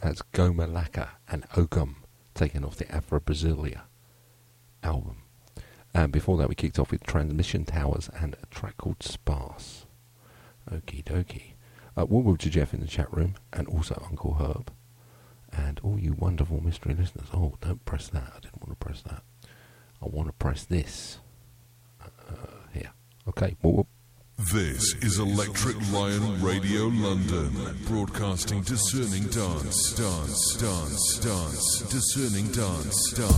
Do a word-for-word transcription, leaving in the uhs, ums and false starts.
That's Goma Laka and Okum, taken off the Afro Brasilia album. And before that we kicked off with Transmission Towers and a track called Sparse. Okie dokie. Uh, welcome to Jeff in the chat room, and also Uncle Herb, and all you wonderful mystery listeners. Oh, don't press that. I didn't want to press that. I want to press this. Uh, here. Okay. Whoop, whoop. This is Electric Lion Radio London, broadcasting discerning dance, dance, dance, dance, discerning dance, dance.